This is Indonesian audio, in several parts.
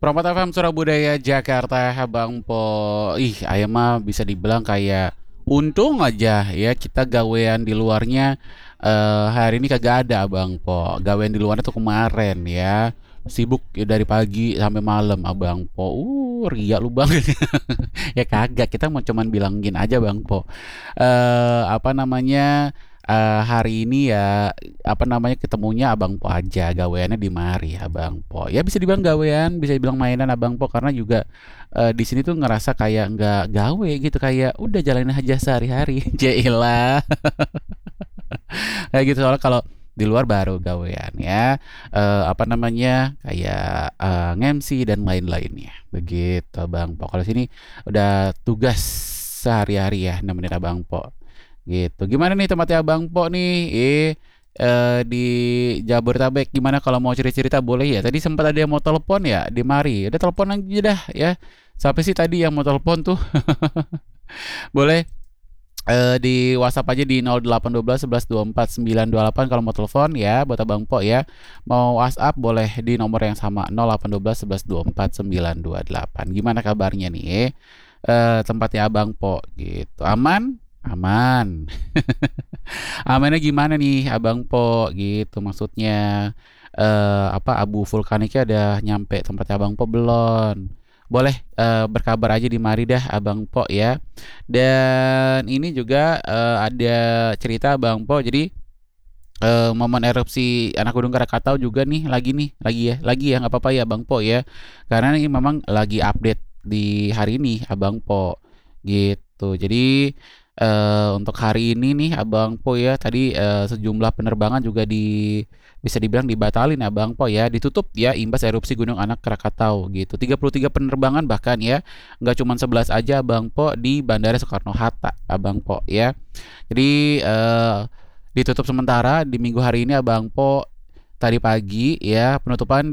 Promote FM Surabaya Jakarta Bang Po. Ih, ayah mah bisa dibilang kayak untung aja ya kita gawean di luarnya hari ini kagak ada Abang Po. Gawean di luarnya tuh kemarin ya. Sibuk ya dari pagi sampai malam Abang Po. Ria lu Bang. Ya kagak, kita mau cuman bilangin aja Bang Po. Apa namanya? Hari ini ya apa namanya ketemunya Abang Po aja gaweannya di mari Abang Po ya bisa dibilang gawean bisa dibilang mainan Abang Po karena juga di sini tuh ngerasa kayak nggak gawe gitu kayak udah jalanin aja sehari-hari jailah kayak gitu soalnya kalau di luar baru gawean ya apa namanya kayak nge-MC dan lain-lainnya begitu Abang Po kalau sini udah tugas sehari-hari ya nemenin Abang Po gitu. Gimana nih tempatnya Abang Po nih? Di Jabodetabek gimana kalau mau cerita-cerita boleh ya. Tadi sempat ada yang mau telepon ya di mari. Udah telepon aja dah ya. Siapa sih tadi yang mau telepon tuh? Boleh di WhatsApp aja di 0812 11 24 928 kalau mau telepon ya buat Abang Po ya. Mau WhatsApp boleh di nomor yang sama 0812 11 24 928. Gimana kabarnya nih? Tempatnya Abang Po gitu. Aman? Aman. Amannya gimana nih Abang Po gitu maksudnya apa abu vulkaniknya udah nyampe tempatnya Abang Po belum? Boleh berkabar aja di mari dah Abang Po ya. Dan ini juga ada cerita Abang Po. Jadi momen erupsi anak gunung Krakatau juga nih lagi ya nggak apa-apa ya Bang Po ya karena ini memang lagi update di hari ini Abang Po gitu jadi untuk hari ini nih Abang Po ya tadi sejumlah penerbangan juga bisa dibilang dibatalin Abang Po ya ditutup ya imbas erupsi gunung anak Krakatau gitu 33 penerbangan bahkan ya nggak cuma 11 aja Abang Po di Bandara Soekarno-Hatta Abang Po ya jadi ditutup sementara di minggu hari ini Abang Po tadi pagi ya penutupan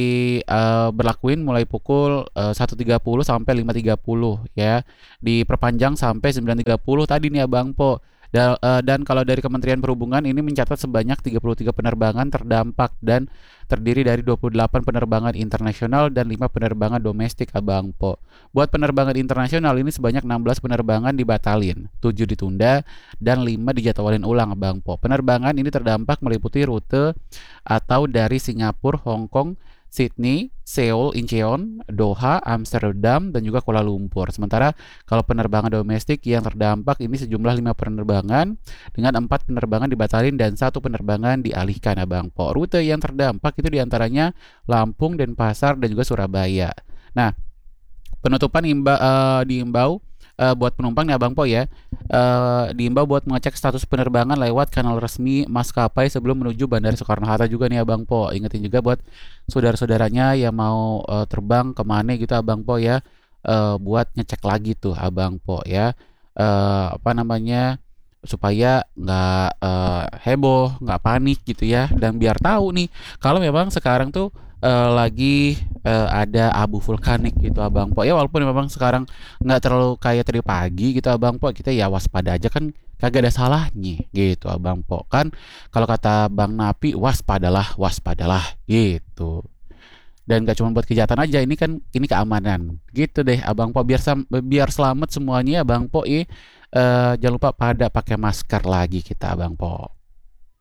berlakuin mulai pukul 1.30 sampai 5.30 ya diperpanjang sampai 9.30 tadi nih Abang Po dan kalau dari Kementerian Perhubungan ini mencatat sebanyak 33 penerbangan terdampak dan terdiri dari 28 penerbangan internasional dan 5 penerbangan domestik Abang Po. Buat penerbangan internasional ini sebanyak 16 penerbangan dibatalin, 7 ditunda dan 5 dijadwalin ulang Abang Po. Penerbangan ini terdampak meliputi rute atau dari Singapura, Hong Kong, Sydney, Seoul, Incheon, Doha, Amsterdam, dan juga Kuala Lumpur. Sementara kalau penerbangan domestik yang terdampak ini sejumlah 5 penerbangan dengan 4 penerbangan dibatalin dan 1 penerbangan dialihkan Abang Po. Rute yang terdampak itu diantaranya Lampung, Denpasar, dan juga Surabaya. Nah, penutupan diimbau buat penumpang nih Abang Po ya diimbau buat mengecek status penerbangan lewat kanal resmi maskapai sebelum menuju Bandara Soekarno-Hatta juga nih Abang Po. Ingetin juga buat saudara-saudaranya yang mau terbang kemana gitu Abang Po ya buat ngecek lagi tuh Abang Po ya apa namanya supaya nggak heboh, nggak panik gitu ya dan biar tahu nih kalau memang sekarang tuh lagi ada abu vulkanik gitu Abang Po ya walaupun memang sekarang nggak terlalu kayak tadi pagi gitu Abang Po kita ya waspada aja kan kagak ada salahnya gitu Abang Po kan kalau kata Bang Napi waspadalah gitu dan gak cuma buat kejahatan aja ini keamanan gitu deh Abang Po biar selamat semuanya Abang Po jangan lupa pada pakai masker lagi kita Abang Po.